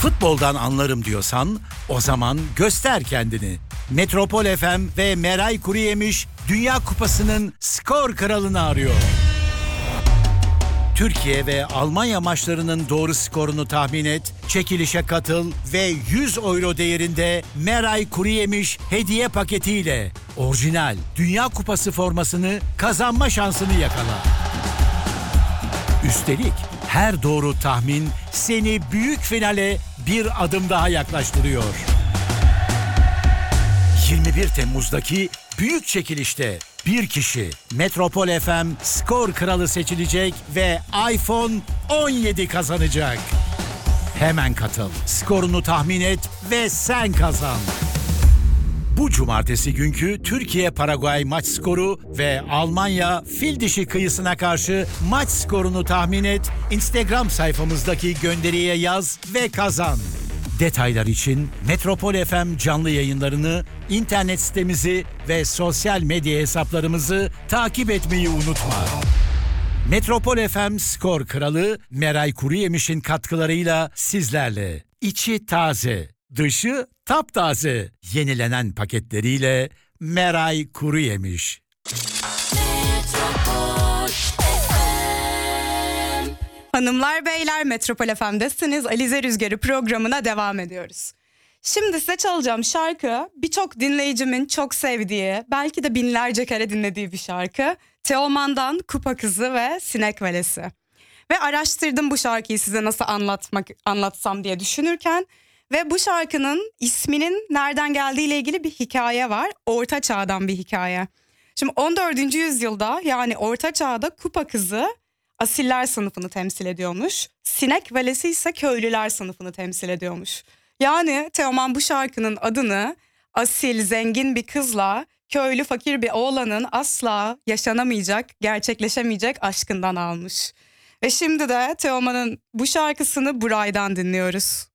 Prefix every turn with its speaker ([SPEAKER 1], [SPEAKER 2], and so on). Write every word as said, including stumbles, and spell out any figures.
[SPEAKER 1] Futboldan anlarım diyorsan o zaman göster kendini. Metropol F M ve Meray Kuruyemiş Dünya Kupası'nın skor kralını arıyor. Türkiye ve Almanya maçlarının doğru skorunu tahmin et, çekilişe katıl ve yüz euro değerinde Meray Kuruyemiş hediye paketiyle orijinal Dünya Kupası formasını kazanma şansını yakala. Üstelik her doğru tahmin seni büyük finale bir adım daha yaklaştırıyor. yirmi bir Temmuz'daki büyük çekilişte bir kişi Metropol F M skor kralı seçilecek ve iPhone on yedi kazanacak. Hemen katıl, skorunu tahmin et ve sen kazan. Bu cumartesi günkü Türkiye-Paraguay maç skoru ve Almanya fil dişi kıyısına karşı maç skorunu tahmin et, Instagram sayfamızdaki gönderiye yaz ve kazan. Detaylar için Metropol F M canlı yayınlarını, internet sitemizi ve sosyal medya hesaplarımızı takip etmeyi unutma. Metropol F M skor kralı Meray Kuruyemiş'in katkılarıyla sizlerle. İçi taze, dışı taptaze. Yenilenen paketleriyle Meray Kuruyemiş.
[SPEAKER 2] Hanımlar beyler, Metropol F M'desiniz. Alize Rüzgarı programına devam ediyoruz. Şimdi size çalacağım şarkı birçok dinleyicimin çok sevdiği, belki de binlerce kere dinlediği bir şarkı. Teoman'dan Kupa Kızı ve Sinek Velesi. Ve araştırdım bu şarkıyı size nasıl anlatmak anlatsam diye düşünürken. Ve bu şarkının isminin nereden geldiğiyle ilgili bir hikaye var. Orta Çağ'dan bir hikaye. Şimdi on dördüncü yüzyılda, yani Orta Çağ'da Kupa Kızı asiller sınıfını temsil ediyormuş. Sinek Velesi ise köylüler sınıfını temsil ediyormuş. Yani Teoman bu şarkının adını asil, zengin bir kızla köylü fakir bir oğlanın asla yaşanamayacak, gerçekleşemeyecek aşkından almış. Ve şimdi de Teoman'ın bu şarkısını Buray'dan dinliyoruz.